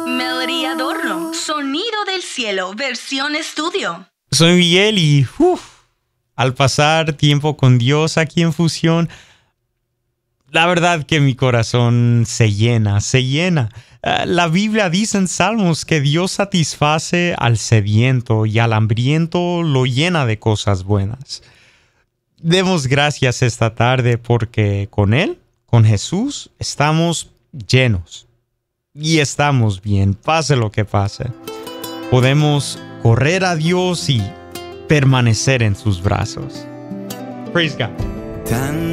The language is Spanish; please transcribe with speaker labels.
Speaker 1: Melody Adorno, Sonido del Cielo, versión estudio.
Speaker 2: Soy Miguel y al pasar tiempo con Dios aquí en Fusión, la verdad que mi corazón se llena. La Biblia dice en Salmos que Dios satisface al sediento y al hambriento lo llena de cosas buenas. Demos gracias esta tarde porque con Él, con Jesús, estamos llenos y estamos bien, pase lo que pase. Podemos correr a Dios y permanecer en sus brazos. Praise God.